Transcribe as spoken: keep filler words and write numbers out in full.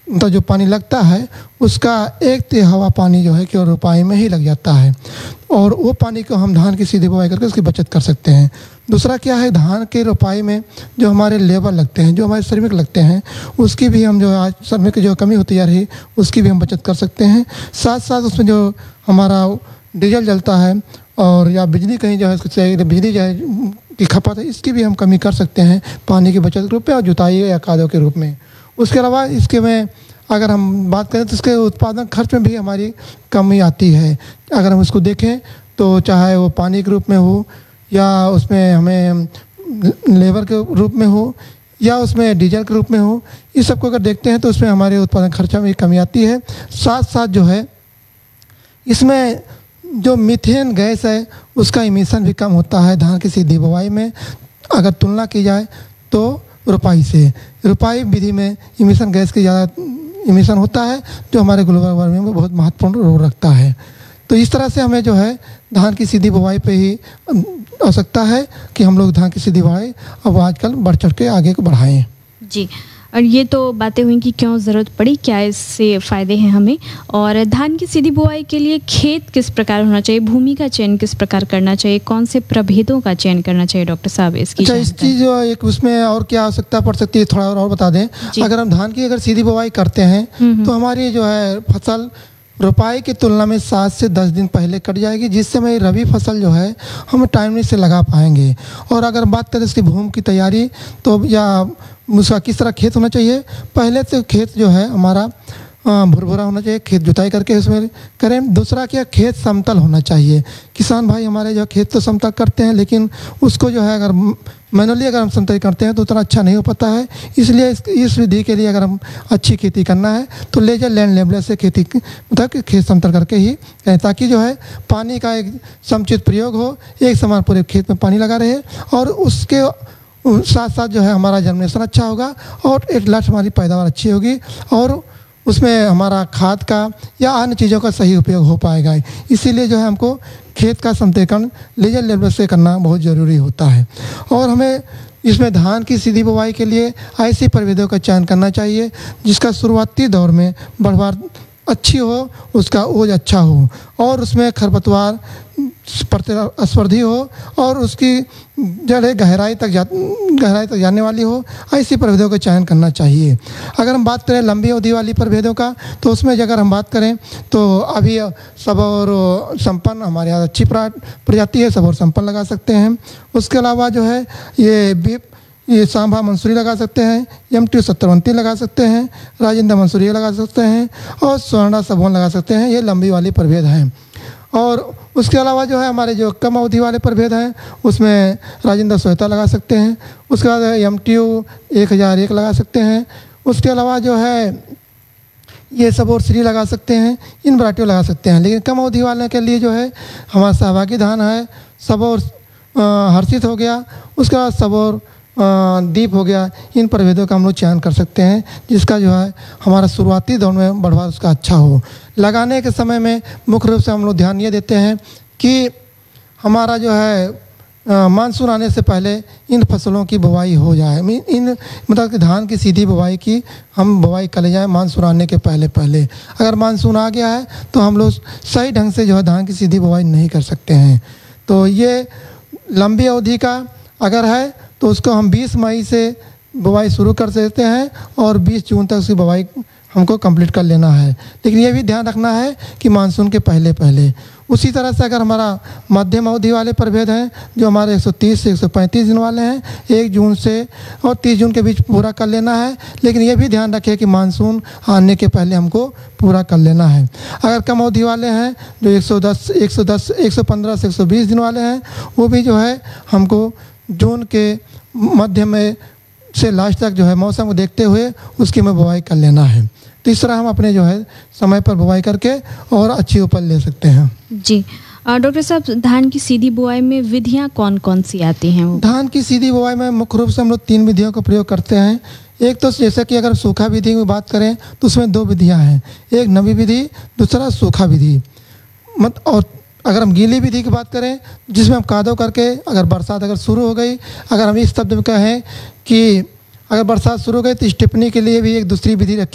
तो जो पानी लगता है उसका एक तिहाई हवा पानी जो है कि रोपाई में ही लग जाता है, और वो पानी को हम धान की सीधी बुआई करके उसकी बचत कर सकते हैं। दूसरा क्या है, धान के रोपाई में जो हमारे लेबर लगते हैं, जो हमारे श्रमिक लगते हैं, उसकी भी हम जो आज श्रमिक की जो कमी होती जा रही उसकी भी हम बचत कर सकते हैं। साथ साथ उसमें जो हमारा डीजल जलता है और या बिजली कहीं जो है बिजली जो है की खपत है, इसकी भी हम कमी कर सकते हैं पानी की बचत के रूप में और जुताई या खादों के रूप में। उसके अलावा इसके में अगर हम बात करें तो इसके उत्पादन खर्च में भी हमारी कमी आती है। अगर हम इसको देखें तो चाहे वो पानी के रूप में हो या उसमें हमें लेबर के रूप में हो या उसमें डीजल के रूप में हो, इस सबको अगर देखते हैं तो उसमें हमारे उत्पादन खर्चा में कमी आती है। साथ साथ जो है इसमें जो मीथेन गैस है उसका इमिशन भी कम होता है धान की सीधी बुवाई में, अगर तुलना की जाए तो रोपाई से। रोपाई विधि में इमिशन गैस की ज़्यादा इमिशन होता है जो हमारे ग्लोबल वार्मिंग में बहुत महत्वपूर्ण रोल रखता है। तो इस तरह से हमें जो है धान की सीधी बुवाई पे ही आवश्यकता है कि हम लोग धान की सीधी बुवाई अब आजकल बढ़ चढ़ के आगे को बढ़ाएं। जी, और ये तो बातें हुई कि क्यों ज़रूरत पड़ी, क्या इससे फ़ायदे हैं हमें, और धान की सीधी बुआई के लिए खेत किस प्रकार होना चाहिए, भूमि का चयन किस प्रकार करना चाहिए, कौन से प्रभेदों का चयन करना चाहिए डॉक्टर साहब, इसकी अच्छा इस चीज़ एक उसमें और क्या आवश्यकता पड़ सकती है थोड़ा और, और बता दें। अगर हम धान की अगर सीधी बुआई करते हैं तो हमारी जो है फसल रोपाई की तुलना में सात से दस दिन पहले कट जाएगी, जिससे हमारी रबी फसल जो है हम टाइमली से लगा पाएंगे। और अगर बात करें इसकी भूमि की तैयारी तो या उसका किस तरह खेत होना चाहिए, पहले तो खेत जो है हमारा भुरभुरा होना चाहिए, खेत जुताई करके उसमें करें। दूसरा क्या, खेत समतल होना चाहिए। किसान भाई हमारे जो खेत तो समतल करते हैं लेकिन उसको जो है अगर मैनुअली अगर हम समतल करते हैं तो उतना अच्छा नहीं हो पाता है। इसलिए इस, इस विधि के लिए अगर हम अच्छी खेती करना है तो लेजर लैंड लेवलर से खेती मतलब कि खेत समतल करके ही करें, ताकि जो है पानी का एक समुचित प्रयोग हो, एक समान पूरे खेत में पानी लगा रहे और उसके साथ साथ जो है हमारा जर्मिनेशन अच्छा होगा और एट लास्ट हमारी पैदावार अच्छी होगी और उसमें हमारा खाद का या अन्य चीज़ों का सही उपयोग हो पाएगा। इसीलिए जो है हमको खेत का समतलीकरण लेजर लेवल से करना बहुत ज़रूरी होता है। और हमें इसमें धान की सीधी बुवाई के लिए ऐसी प्रभेदों का चयन करना चाहिए जिसका शुरुआती दौर में बढ़वार अच्छी हो, उसका ओज अच्छा हो और उसमें खरपतवार प्रतिस्पर्धी हो और उसकी जड़ गहराई तक जा गहराई तक जाने वाली हो, ऐसी प्रभेदों का चयन करना चाहिए। अगर हम बात करें लंबी अवधि वाली प्रभेदों का तो उसमें अगर हम बात करें तो अभी सबौर संपन्न हमारे यहाँ अच्छी प्रजाति है, सबौर संपन्न लगा सकते हैं। उसके अलावा जो है ये बीप ये सांभा मंसूरी लगा सकते हैं, एम टी सत्तरवंती लगा सकते हैं, राजेंद्र मंसूरी लगा सकते हैं और स्वर्णा सबोन लगा सकते हैं। ये लंबी वाली प्रभेद हैं। और उसके अलावा जो है हमारे जो कम अवधि वाले प्रभेद हैं उसमें राजेंद्र सोहता लगा सकते हैं। उसके बाद एम टी यू एक हज़ार एक लगा सकते हैं। उसके अलावा जो है ये सबौर श्री लगा सकते हैं, इन वैरायटियों लगा सकते हैं। लेकिन कम अवधि वाले के लिए जो है हमारा सहभागी धान है, सबौर हर्षित हो गया, उसके बाद सबौर दीप हो गया, इन प्रभेदों का हम लोग चयन कर सकते हैं जिसका जो है हमारा शुरुआती दौर में बढ़वार उसका अच्छा हो। लगाने के समय में मुख्य रूप से हम लोग ध्यान ये देते हैं कि हमारा जो है मानसून आने से पहले इन फसलों की बुवाई हो जाए, इन मतलब कि धान की सीधी बुवाई की हम बुवाई कर ले जाए मानसून आने के पहले पहले। अगर मानसून आ गया है तो हम लोग सही ढंग से जो है धान की सीधी बुवाई नहीं कर सकते हैं। तो ये लंबी अवधि का अगर है तो उसको हम बीस मई से बुवाई शुरू कर सकते हैं और बीस जून तक उसकी बुवाई हमको कंप्लीट कर लेना है। लेकिन ये भी ध्यान रखना है कि मानसून के पहले पहले। उसी तरह से अगर हमारा मध्यम अवधि वाले प्रभेद हैं जो हमारे एक सौ तीस से एक सौ पैंतीस दिन वाले हैं, एक जून से और तीस जून के बीच पूरा कर लेना है। लेकिन ये भी ध्यान रखें कि मानसून आने के पहले हमको पूरा कर लेना है। अगर कम अवधि वाले हैं जो एक सौ दस एक सौ दस एक सौ पंद्रह से एक सौ बीस दिन वाले हैं, वो भी जो है हमको जून के मध्य में से लास्ट तक जो है मौसम को देखते हुए उसकी में बुवाई कर लेना है। तो इस तरह हम अपने जो है समय पर बुवाई करके और अच्छी उपज ले सकते हैं। जी डॉक्टर साहब, धान की सीधी बुआई में विधियां कौन कौन सी आती हैं? वो धान की सीधी बुआई में मुख्य रूप से हम लोग तीन विधियों का प्रयोग करते हैं। एक तो जैसे कि अगर सूखा विधि की बात करें तो उसमें दो विधियाँ हैं, एक नमी विधि, दूसरा सूखा विधि। मत और अगर हम गीली विधि की बात करें जिसमें हम कादो करके अगर बरसात अगर शुरू हो गई, अगर हम इस शब्द में कहें कि अगर बरसात शुरू हो गई तो स्टिपनी के लिए भी एक दूसरी विधि रखी